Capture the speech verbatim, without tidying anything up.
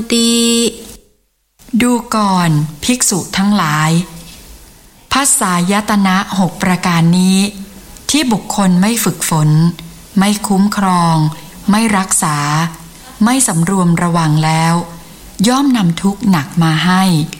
ติดูก่อนภิกษุทั้งหลายภัสสายตนะหกประการนี้ที่บุคคลไม่ฝึกฝนไม่คุ้มครองไม่รักษาไม่สำรวมระวังแล้วย่อมนำทุกข์หนักมาให้